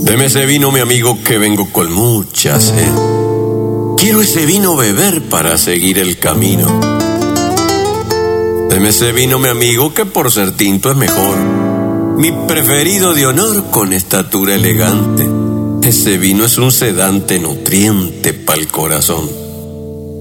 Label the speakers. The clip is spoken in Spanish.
Speaker 1: Deme ese vino, mi amigo, que vengo con mucha sed. Quiero ese vino beber para seguir el camino. Deme ese vino, mi amigo, que por ser tinto es mejor. Mi preferido de honor con estatura elegante. Ese vino es un sedante nutriente pa'l corazón.